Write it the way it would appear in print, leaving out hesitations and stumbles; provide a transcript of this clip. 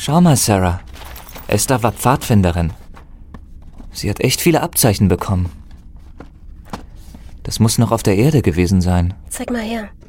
Schau mal, Sarah. Esther war Pfadfinderin. Sie hat echt viele Abzeichen bekommen. Das muss noch auf der Erde gewesen sein. Zeig mal her.